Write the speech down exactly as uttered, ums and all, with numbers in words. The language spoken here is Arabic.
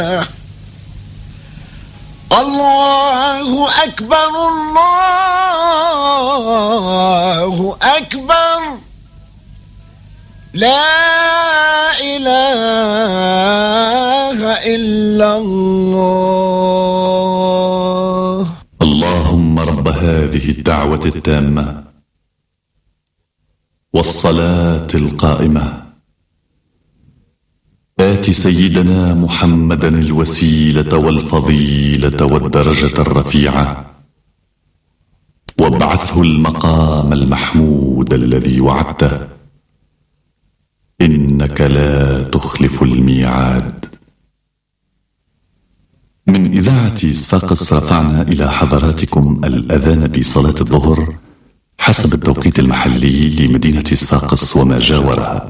الله أكبر الله أكبر لا إله إلا الله. اللهم رب هذه الدعوة التامة والصلاة القائمة آت سيدنا محمدا الوسيلة والفضيلة والدرجة الرفيعة وابعثه المقام المحمود الذي وعدته إنك لا تخلف الميعاد. من إذاعة صفاقس رفعنا إلى حضراتكم الأذان بصلاة الظهر حسب التوقيت المحلي لمدينة صفاقس وما جاورها.